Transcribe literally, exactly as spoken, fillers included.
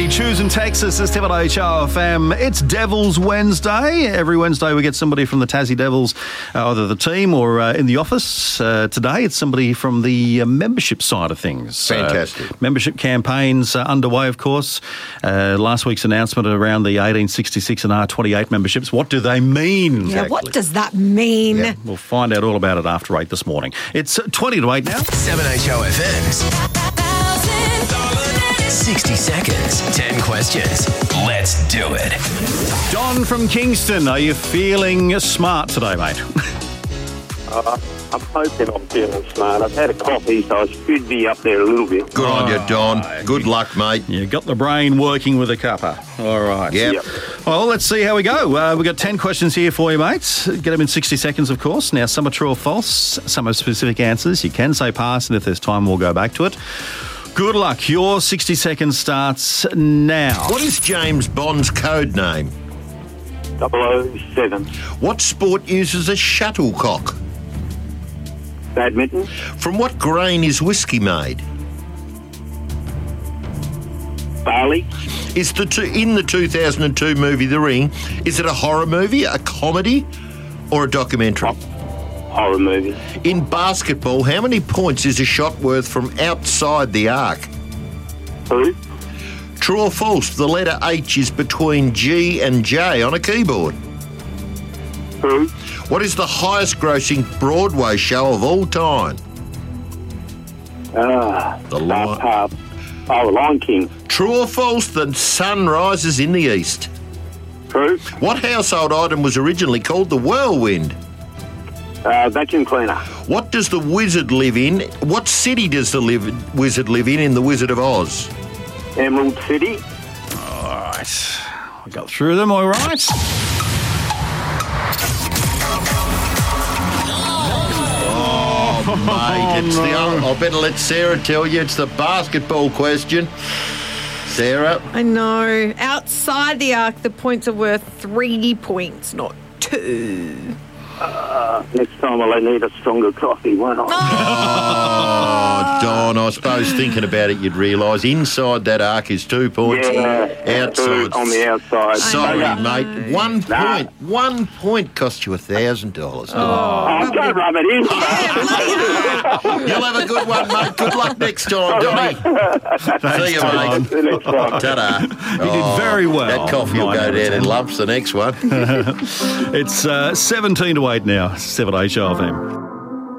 Johnny, choosing Texas is seven H O F M. It's Devils Wednesday. Every Wednesday we get somebody from the Tassie Devils, uh, either the team or uh, in the office. Uh, today it's somebody from the uh, membership side of things. Fantastic. Uh, membership campaigns uh, underway, of course. Uh, last week's announcement around the eighteen sixty-six and R twenty-eight memberships. What do they mean? Yeah, Exactly. what does that mean? Yeah, we'll find out all about it after eight this morning. It's twenty to eight now. seven H O F M's sixty seconds, ten questions. Let's do it. Don from Kingston, are you feeling smart today, mate? Uh, I'm hoping I'm feeling smart. I've had a coffee, so I should be up there a little bit. Good on you, Don. Good luck, mate. You got the brain working with a cuppa. All right. Yep. Yep. Well, let's see how we go. Uh, we've got ten questions here for you, mates. Get them in sixty seconds, of course. Now, some are true or false. Some are specific answers. You can say pass, and if there's time, we'll go back to it. Good luck. Your sixty seconds starts now. What is James Bond's code name? double oh seven. What sport uses a shuttlecock? Badminton. From what grain is whiskey made? Barley. Is the two, in the two thousand two movie The Ring, is it a horror movie, a comedy, or a documentary? Horror movie. In basketball, how many points is a shot worth from outside the arc? Who? True or false, the letter H is between G and J on a keyboard? Who? What is the highest grossing Broadway show of all time? Ah, The uh, Lion. uh, oh, Lion King. True or false, the sun rises in the east? True. What household item was originally called the whirlwind? Uh, vacuum cleaner. What does the wizard live in? What city does the live, wizard live in in The Wizard of Oz? Emerald City. All right. We got through them, all right? Oh, mate, it's the old, I better let Sarah tell you it's the basketball question. Sarah? I know. Outside the arc, the points are worth three points, not two. Uh, next time I'll need a stronger coffee, won't I? Oh, Don, I suppose thinking about it, you'd realise inside that arc is two points. Yeah, two Outside. on the outside. Sorry, No, mate. One Nah. point. One point cost you a thousand dollars. Oh, don't rub it in. You'll have a good one, mate. Good luck next time, Donny. See you, Don. mate. The next one. Ta-da. You did very well. That coffee will Nine go out of down ten. in lumps the next one. It's uh, seventeen to eight now, seven H O F M.